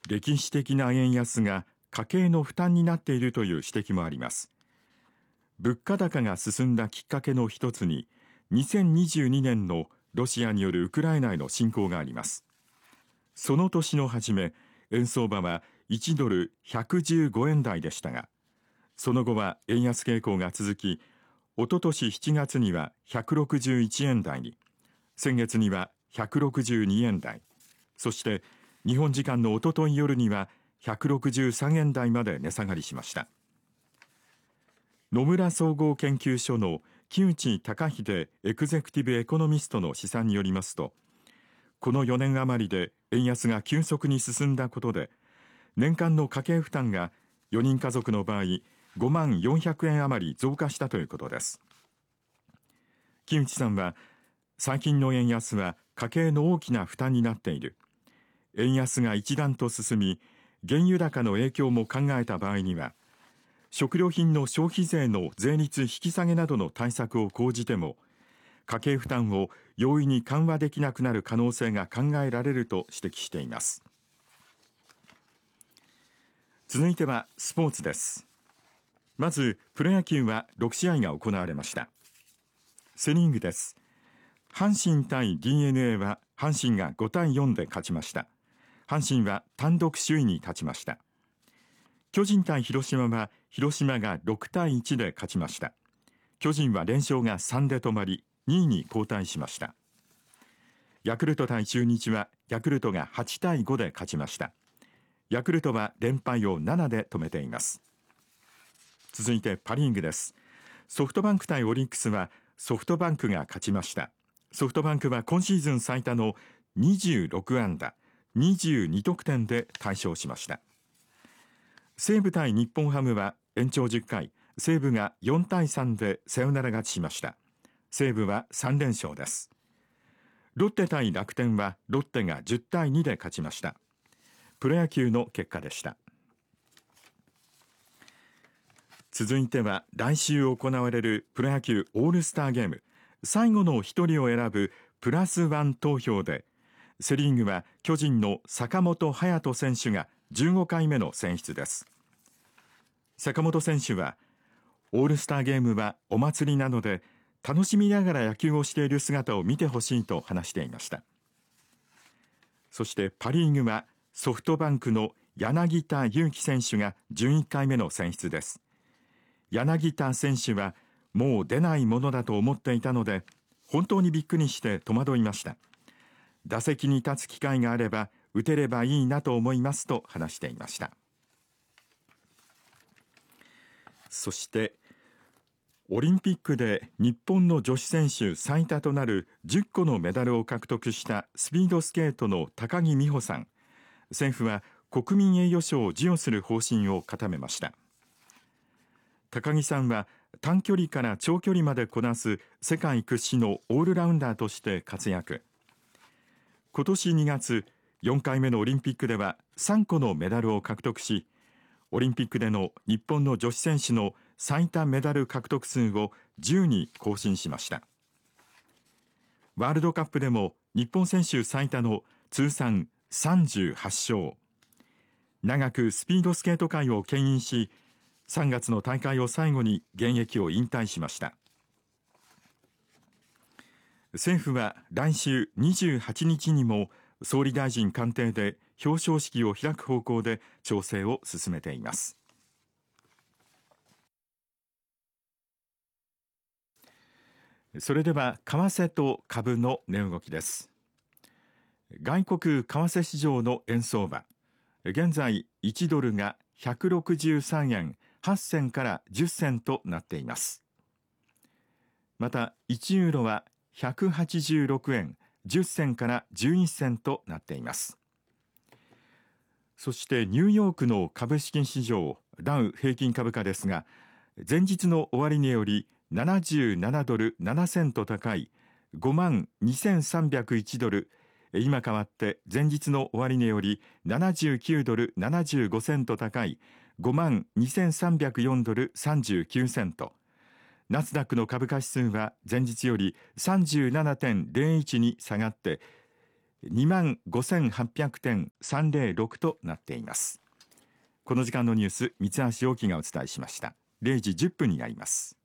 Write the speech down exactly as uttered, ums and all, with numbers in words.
歴史的な円安が家計の負担になっているという指摘もあります。物価高が進んだきっかけの一つに、にせんにじゅうにねんのロシアによるウクライナへの侵攻があります。その年の初め、円相場はいちドルひゃくじゅうごえん台でしたが、その後は円安傾向が続き、おととししちがつにはひゃくろくじゅういちえん台に、先月にはひゃくろくじゅうにえん台、そして日本時間のおととい夜にはひゃくろくじゅうさんえん台まで値下がりしました。野村総合研究所の木内隆秀エグゼクティブエコノミストの試算によりますと、このよねん余りで円安が急速に進んだことで、年間の家計負担がよにん家族の場合ごまんよんひゃくえん余り増加したということです。木内さんは、最近の円安は家計の大きな負担になっている。円安が一段と進み、原油高の影響も考えた場合には、食料品の消費税の税率引き下げなどの対策を講じても、家計負担を容易に緩和できなくなる可能性が考えられると指摘しています。続いてはスポーツです。まずプロ野球はろくしあいが行われました。セ・リーグです。阪神対 ディーエヌエー は阪神がごたいよんで勝ちました。阪神は単独首位に立ちました。巨人対広島は広島がろくたいいちで勝ちました。巨人は連勝がさんで止まり、にいに後退しました。ヤクルト対中日はヤクルトがはちたいごで勝ちました。ヤクルトは連敗をななで止めています。続いてパ・リーグです。ソフトバンク対オリックスはソフトバンクが勝ちました。ソフトバンクは今シーズン最多のにじゅうろくあんだにじゅうにとくてんで大勝しました。西武対日本ハムは延長じゅっかい、西武がよんたいさんでサヨナラ勝ちしました。西武はさんれん勝です。ロッテ対楽天はロッテがじゅったいにで勝ちました。プロ野球の結果でした。続いては来週行われるプロ野球オールスターゲーム、最後のひとりを選ぶプラスワン投票で、セ・リーグは巨人の坂本勇人選手がじゅうごかいめの選出です。坂本選手は、オールスターゲームはお祭りなので楽しみながら野球をしている姿を見てほしいと話していました。そしてパ・リーグはソフトバンクの柳田悠岐選手がじゅういっかいめの選出です。柳田選手はもう出ないものだと思っていたので本当にびっくりして戸惑いました。打席に立つ機会があれば打てればいいなと思いますと話していました。そしてオリンピックで日本の女子選手最多となるじゅっこのメダルを獲得したスピードスケートの高木美帆さん、政府は国民栄誉賞を授与する方針を固めました。高木さんは短距離から長距離までこなす世界屈指のオールラウンダーとして活躍。今年にがつ、よんかいめのオリンピックではさんこのメダルを獲得し、オリンピックでの日本の女子選手の最多メダル獲得数をじゅうに更新しました。ワールドカップでも日本選手最多の通算さんじゅうはちしょう。長くスピードスケート界を牽引し、さんがつの大会を最後に現役を引退しました。政府は来週にじゅうはちにちにも総理大臣官邸で表彰式を開く方向で調整を進めています。それでは為替と株の値動きです。外国為替市場の円相場、現在いちドルがひゃくろくじゅうさんえんはっせんからじゅっせんとなっています。またいちユーロはひゃくはちじゅうろくえんじゅっせんからじゅういっせんとなっています。そしてニューヨークの株式市場ダウ平均株価ですが、前日の終値よりななじゅうななドルななセント高い ごまんにせんさんびゃくいちドル、今変わって前日の終値よりななじゅうきゅうドルななじゅうごセント高い ごまんにせんさんびゃくよんドルさんじゅうきゅうセント。ナスダックの株価指数は前日より さんじゅうななてんゼロいち に下がってにまんごせんはっぴゃくてんさんぜろろくとなっています。この時間のニュース、三橋陽樹がお伝えしました。れいじじゅっぷんになります。